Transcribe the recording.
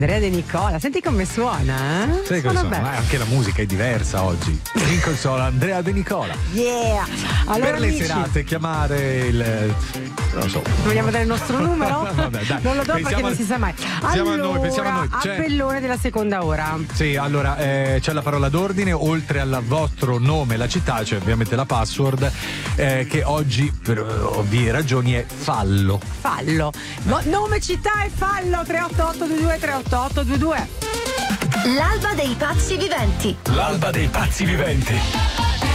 Andrea De Nicola, senti come suona? Sai Suona cosa? bene. Anche la musica è diversa oggi. In console Andrea De Nicola. Yeah! Allora, Per le amici, serate chiamare il... non lo so. vogliamo dare il nostro numero? Vabbè, dai. Non lo do perché Pensiamo non si sa mai. pensiamo a noi, pensiamo a noi. C'è- Appellone della seconda ora. Sì, allora c'è la parola d'ordine, oltre al vostro nome, la città, c'è ovviamente la password, che oggi per ovvie ragioni è fallo. Fallo. Nome, città e fallo. 388 22 388 22. L'alba dei pazzi viventi. L'alba dei pazzi viventi.